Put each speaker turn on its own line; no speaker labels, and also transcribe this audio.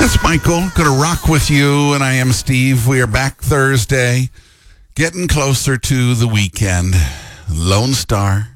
It's Michael. Going to rock with you, and I am Steve. We are back Thursday, getting closer to the weekend. Lone Star